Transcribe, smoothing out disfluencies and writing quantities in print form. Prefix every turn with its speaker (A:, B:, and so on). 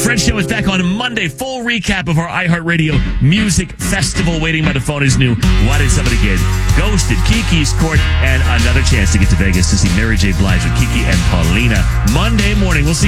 A: Fred Show is back on Monday. Full recap of our iHeartRadio Music Festival. Waiting by the phone is new. Why Did Somebody Get Ghosted? Kiki's Court, and another chance to get to Vegas to see Mary J. Blige with Kiki and Paulina Monday morning. We'll see